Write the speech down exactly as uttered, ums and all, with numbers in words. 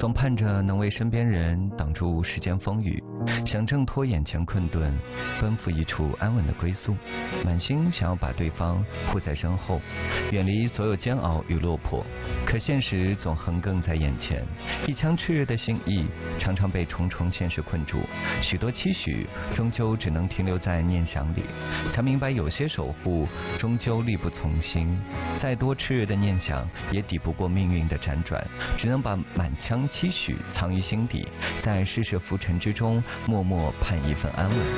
总盼着能为身边人挡住世间风雨，想挣脱眼前困顿，奔赴一处安稳的归宿，满心想要把对方护在身后，远离所有煎熬与落魄。可现实总横亘在眼前，一腔炽热的心意常常被重重现实困住，许多期许终究只能停留在念想里，才明白有些守护终究力不从心，再多炽热的念想也抵不过命运的辗转，只能把满腔期许藏于心底，在世事浮沉之中默默盼一份安稳。